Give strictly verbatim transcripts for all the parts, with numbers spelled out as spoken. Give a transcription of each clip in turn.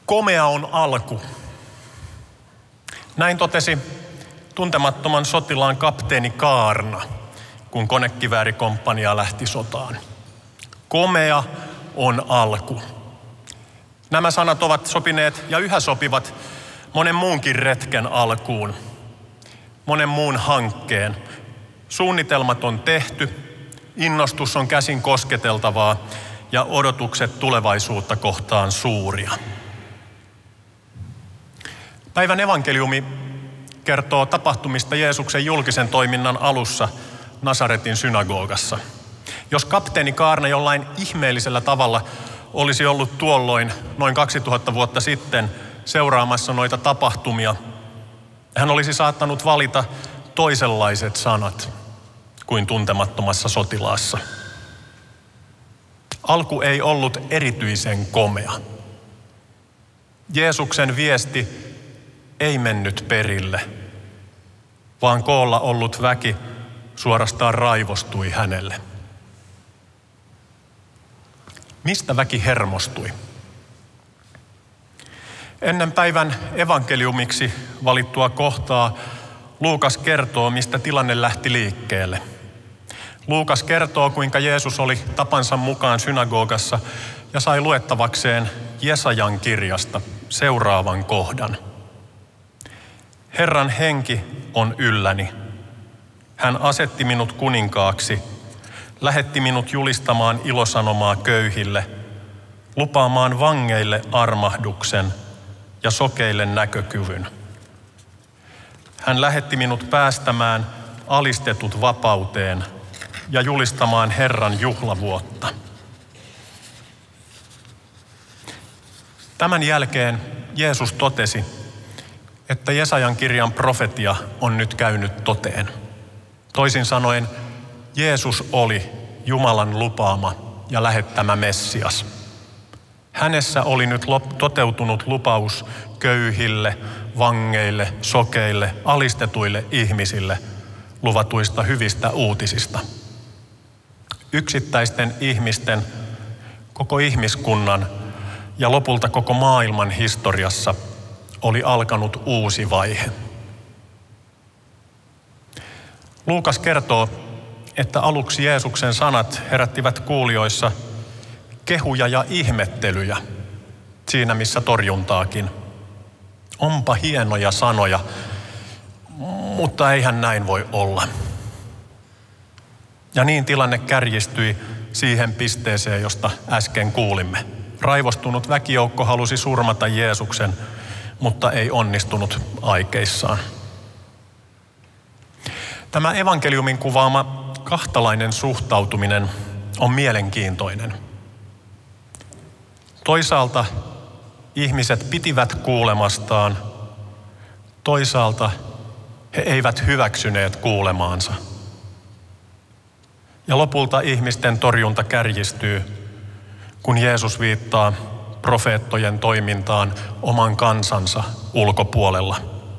Komea on alku. Näin totesi tuntemattoman sotilaan kapteeni Kaarna, kun konekiväärikomppania lähti sotaan. Komea on alku. Nämä sanat ovat sopineet ja yhä sopivat monen muunkin retken alkuun, monen muun hankkeen. Suunnitelmat on tehty, innostus on käsin kosketeltavaa ja odotukset tulevaisuutta kohtaan suuria. Päivän evankeliumi kertoo tapahtumista Jeesuksen julkisen toiminnan alussa Nasaretin synagogassa. Jos kapteeni Kaarna jollain ihmeellisellä tavalla olisi ollut tuolloin noin kaksituhatta vuotta sitten seuraamassa noita tapahtumia, hän olisi saattanut valita toisenlaiset sanat kuin tuntemattomassa sotilaassa. Alku ei ollut erityisen komea. Jeesuksen viesti ei mennyt perille, vaan koolla ollut väki suorastaan raivostui hänelle. Mistä väki hermostui? Ennen päivän evankeliumiksi valittua kohtaa Luukas kertoo, mistä tilanne lähti liikkeelle. Luukas kertoo, kuinka Jeesus oli tapansa mukaan synagogassa ja sai luettavakseen Jesajan kirjasta seuraavan kohdan. Herran henki on ylläni. Hän asetti minut kuninkaaksi, lähetti minut julistamaan ilosanomaa köyhille, lupaamaan vangeille armahduksen ja sokeille näkökyvyn. Hän lähetti minut päästämään alistetut vapauteen ja julistamaan Herran juhlavuotta. Tämän jälkeen Jeesus totesi, että Jesajan kirjan profetia on nyt käynyt toteen. Toisin sanoen, Jeesus oli Jumalan lupaama ja lähettämä Messias. Hänessä oli nyt toteutunut lupaus köyhille, vangeille, sokeille, alistetuille ihmisille luvatuista hyvistä uutisista. Yksittäisten ihmisten, koko ihmiskunnan ja lopulta koko maailman historiassa oli alkanut uusi vaihe. Luukas kertoo, että aluksi Jeesuksen sanat herättivät kuulijoissa kehuja ja ihmettelyjä, siinä missä torjuntaakin. Onpa hienoja sanoja, mutta eihän näin voi olla. Ja niin tilanne kärjistyi siihen pisteeseen, josta äsken kuulimme. Raivostunut väkijoukko halusi surmata Jeesuksen, mutta ei onnistunut aikeissaan. Tämä evankeliumin kuvaama kahtalainen suhtautuminen on mielenkiintoinen. Toisaalta ihmiset pitivät kuulemastaan, toisaalta he eivät hyväksyneet kuulemaansa. Ja lopulta ihmisten torjunta kärjistyy, kun Jeesus viittaa profeettojen toimintaan oman kansansa ulkopuolella.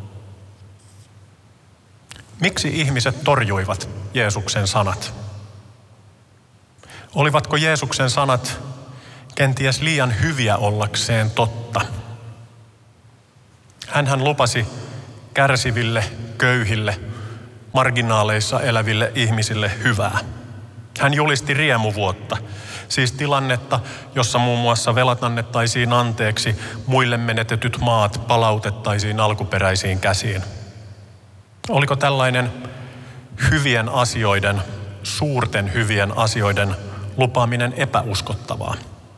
Miksi ihmiset torjuivat Jeesuksen sanat? Olivatko Jeesuksen sanat kenties liian hyviä ollakseen totta? Hänhän lupasi kärsiville, köyhille, marginaaleissa eläville ihmisille hyvää. Hän julisti riemuvuotta, siis tilannetta, jossa muun muassa velat annettaisiin anteeksi, muille menetetyt maat palautettaisiin alkuperäisiin käsiin. Oliko tällainen hyvien asioiden, suurten hyvien asioiden lupaaminen epäuskottavaa?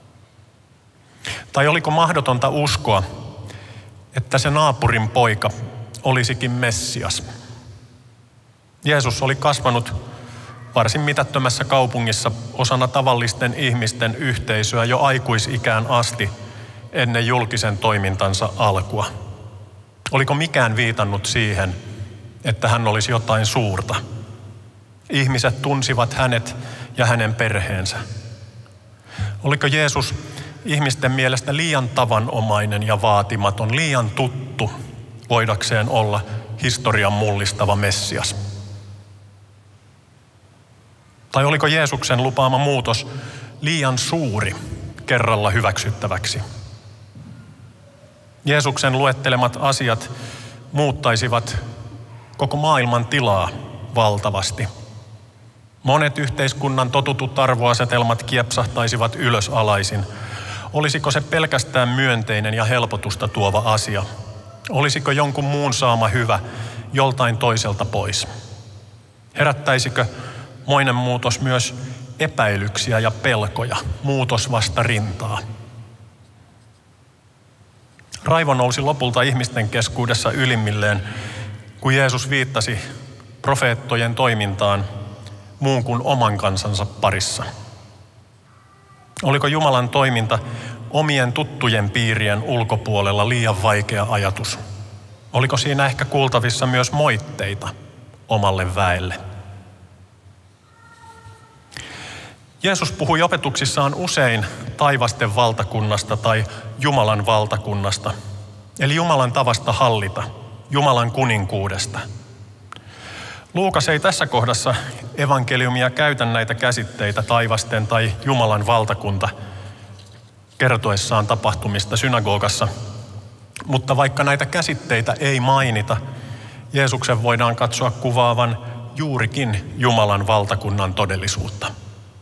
Tai oliko mahdotonta uskoa, että se naapurin poika olisikin Messias? Jeesus oli kasvanut varsin mitättömässä kaupungissa osana tavallisten ihmisten yhteisöä jo aikuisikään asti ennen julkisen toimintansa alkua. Oliko mikään viitannut siihen, että hän olisi jotain suurta? Ihmiset tunsivat hänet ja hänen perheensä. Oliko Jeesus ihmisten mielestä liian tavanomainen ja vaatimaton, liian tuttu voidakseen olla historian mullistava Messias? Tai oliko Jeesuksen lupaama muutos liian suuri kerralla hyväksyttäväksi? Jeesuksen luettelemat asiat muuttaisivat koko maailman tilaa valtavasti. Monet yhteiskunnan totutut arvoasetelmat kiepsahtaisivat ylösalaisin. Olisiko se pelkästään myönteinen ja helpotusta tuova asia? Olisiko jonkun muun saama hyvä joltain toiselta pois? Herättäisikö moinen muutos myös epäilyksiä ja pelkoja, muutos vasta rintaa? Raivo nousi lopulta ihmisten keskuudessa ylimmilleen, kun Jeesus viittasi profeettojen toimintaan muun kuin oman kansansa parissa. Oliko Jumalan toiminta omien tuttujen piirien ulkopuolella liian vaikea ajatus? Oliko siinä ehkä kuultavissa myös moitteita omalle väelle? Jeesus puhui opetuksissaan usein taivasten valtakunnasta tai Jumalan valtakunnasta, eli Jumalan tavasta hallita, Jumalan kuninkuudesta. Luukas ei tässä kohdassa evankeliumia käytä näitä käsitteitä taivasten tai Jumalan valtakunta kertoessaan tapahtumista synagogassa, mutta vaikka näitä käsitteitä ei mainita, Jeesuksen voidaan katsoa kuvaavan juurikin Jumalan valtakunnan todellisuutta.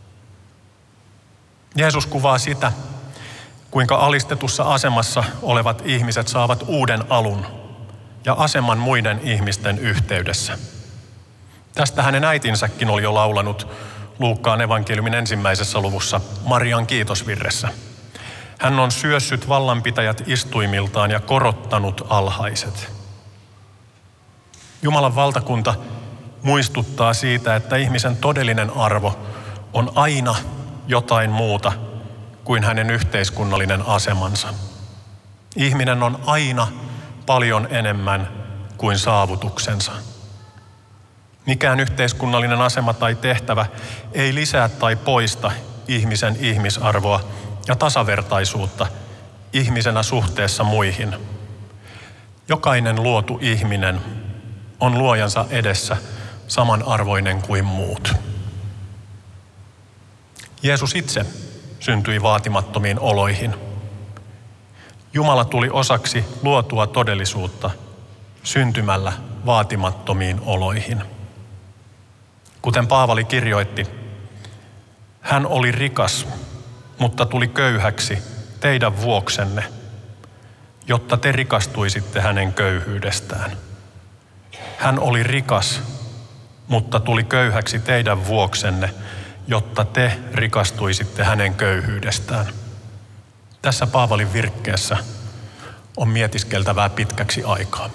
Jeesus kuvaa sitä, kuinka alistetussa asemassa olevat ihmiset saavat uuden alun ja aseman muiden ihmisten yhteydessä. Tästä hänen äitinsäkin oli jo laulanut Luukkaan evankeliumin ensimmäisessä luvussa Marian kiitosvirressä. Hän on syössyt vallanpitäjät istuimiltaan ja korottanut alhaiset. Jumalan valtakunta muistuttaa siitä, että ihmisen todellinen arvo on aina jotain muuta kuin hänen yhteiskunnallinen asemansa. Ihminen on aina paljon enemmän kuin saavutuksensa. Mikään yhteiskunnallinen asema tai tehtävä ei lisää tai poista ihmisen ihmisarvoa ja tasavertaisuutta ihmisenä suhteessa muihin. Jokainen luotu ihminen on luojansa edessä samanarvoinen kuin muut. Jeesus itse syntyi vaatimattomiin oloihin. Jumala tuli osaksi luotua todellisuutta syntymällä vaatimattomiin oloihin. Kuten Paavali kirjoitti, hän oli rikas, mutta tuli köyhäksi teidän vuoksenne, jotta te rikastuisitte hänen köyhyydestään. Hän oli rikas, mutta tuli köyhäksi teidän vuoksenne, jotta te rikastuisitte hänen köyhyydestään. Tässä Paavalin virkkeessä on mietiskeltävää pitkäksi aikaa.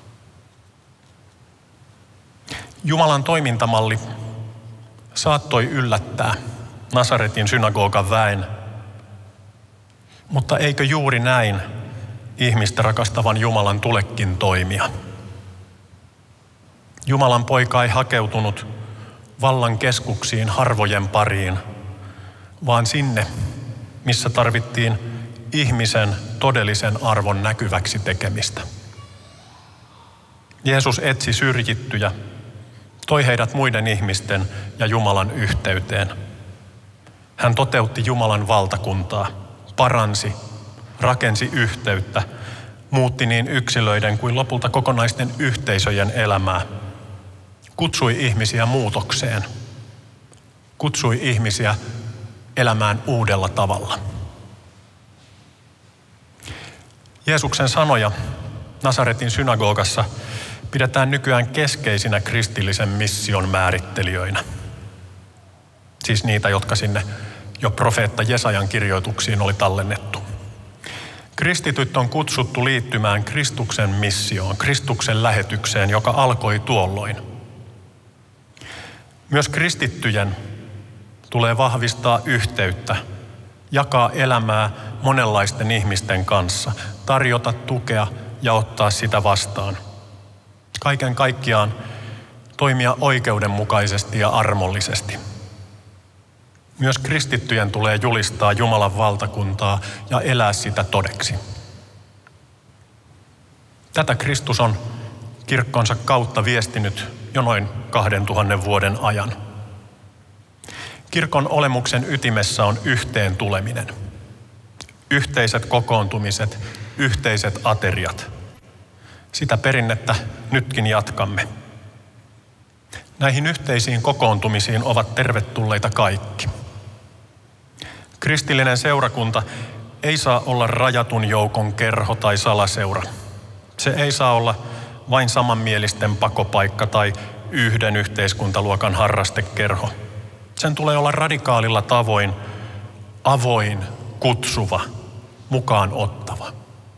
Jumalan toimintamalli saattoi yllättää Nasaretin synagogan väen, mutta eikö juuri näin ihmistä rakastavan Jumalan tulekin toimia? Jumalan poika ei hakeutunut vallan keskuksiin harvojen pariin, vaan sinne, missä tarvittiin ihmisen todellisen arvon näkyväksi tekemistä. Jeesus etsi syrjittyjä, toi heidät muiden ihmisten ja Jumalan yhteyteen. Hän toteutti Jumalan valtakuntaa, paransi, rakensi yhteyttä, muutti niin yksilöiden kuin lopulta kokonaisten yhteisöjen elämää. Kutsui ihmisiä muutokseen, kutsui ihmisiä elämään uudella tavalla. Jeesuksen sanoja Nasaretin synagogassa pidetään nykyään keskeisinä kristillisen mission määrittelijöinä. Siis niitä, jotka sinne jo profeetta Jesajan kirjoituksiin oli tallennettu. Kristityt on kutsuttu liittymään Kristuksen missioon, Kristuksen lähetykseen, joka alkoi tuolloin. Myös kristittyjen tulee vahvistaa yhteyttä, jakaa elämää monenlaisten ihmisten kanssa, tarjota tukea ja ottaa sitä vastaan. Kaiken kaikkiaan toimia oikeudenmukaisesti ja armollisesti. Myös kristittyjen tulee julistaa Jumalan valtakuntaa ja elää sitä todeksi. Tätä Kristus on kirkkonsa kautta viestinyt jo noin kahden tuhannen vuoden ajan. Kirkon olemuksen ytimessä on yhteen tuleminen. Yhteiset kokoontumiset, yhteiset ateriat. Sitä perinnettä nytkin jatkamme. Näihin yhteisiin kokoontumisiin ovat tervetulleita kaikki. Kristillinen seurakunta ei saa olla rajatun joukon kerho tai salaseura. Se ei saa olla vain samanmielisten pakopaikka tai yhden yhteiskuntaluokan harrastekerho. Sen tulee olla radikaalilla tavoin avoin, kutsuva, mukaan ottava.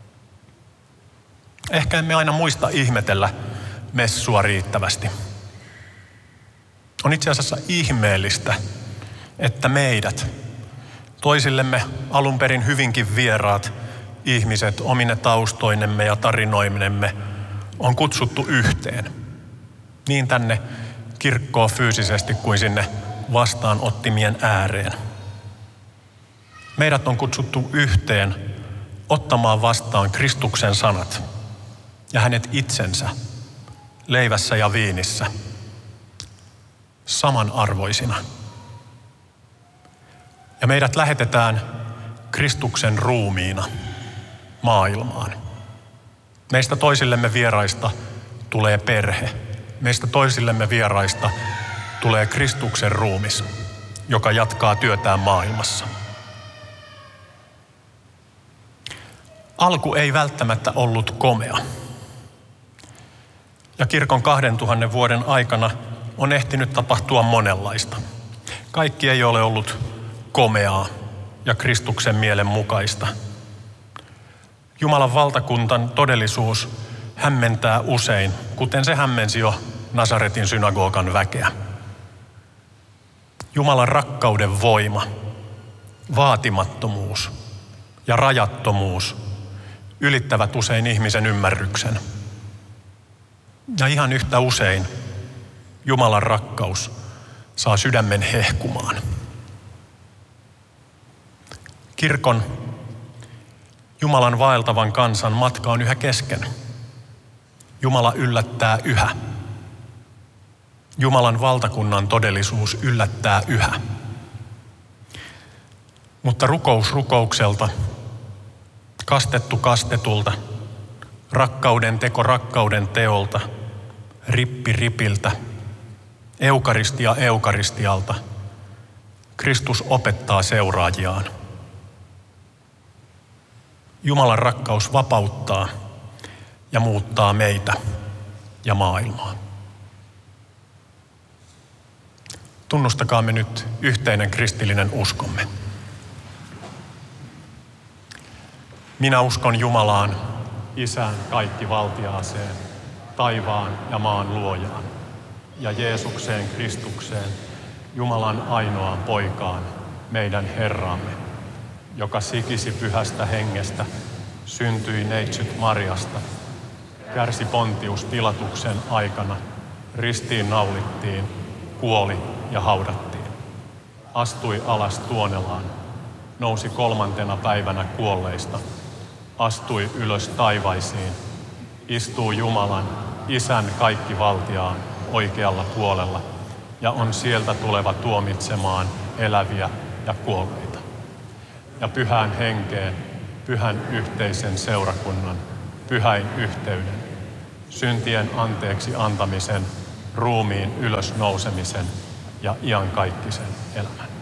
Ehkä emme aina muista ihmetellä messua riittävästi. On itse asiassa ihmeellistä, että meidät, toisillemme alun perin hyvinkin vieraat ihmiset omine taustoinemme ja tarinoiminemme, on kutsuttu yhteen. Niin tänne kirkkoon fyysisesti kuin sinne vastaanottimien ääreen. Meidät on kutsuttu yhteen ottamaan vastaan Kristuksen sanat ja hänet itsensä leivässä ja viinissä samanarvoisina. Ja meidät lähetetään Kristuksen ruumiina maailmaan. Meistä toisillemme vieraista tulee perhe. Meistä toisillemme vieraista tulee Kristuksen ruumis, joka jatkaa työtään maailmassa. Alku ei välttämättä ollut komea. Ja kirkon kahden tuhannen vuoden aikana on ehtinyt tapahtua monenlaista. Kaikki ei ole ollut komeaa ja Kristuksen mielen mukaista. Jumalan valtakuntan todellisuus hämmentää usein, kuten se hämmensi jo Nasaretin synagogan väkeä. Jumalan rakkauden voima, vaatimattomuus ja rajattomuus ylittävät usein ihmisen ymmärryksen. Ja ihan yhtä usein Jumalan rakkaus saa sydämen hehkumaan. Kirkon, Jumalan vaeltavan kansan matka on yhä kesken. Jumala yllättää yhä. Jumalan valtakunnan todellisuus yllättää yhä. Mutta rukous rukoukselta, kastettu kastetulta, rakkauden teko rakkauden teolta, rippi ripiltä, eukaristia eukaristialta, Kristus opettaa seuraajiaan. Jumalan rakkaus vapauttaa ja muuttaa meitä ja maailmaa. Tunnustakaamme nyt yhteinen kristillinen uskomme. Minä uskon Jumalaan, Isään kaikkivaltiaaseen, taivaan ja maan luojaan, ja Jeesukseen Kristukseen, Jumalan ainoaan poikaan, meidän Herramme, joka sikisi pyhästä hengestä, syntyi neitsyt Mariasta, kärsi Pontius Pilatuksen aikana, ristiin naulittiin, kuoli ja haudattiin. Astui alas Tuonelaan, nousi kolmantena päivänä kuolleista, astui ylös taivaisiin, istuu Jumalan, Isän kaikkivaltiaan oikealla puolella ja on sieltä tuleva tuomitsemaan eläviä ja kuolleita. Ja pyhään henkeen, pyhän yhteisen seurakunnan, pyhäin yhteyden, syntien anteeksi antamisen, ruumiin ylösnousemisen ja iankaikkisen elämän.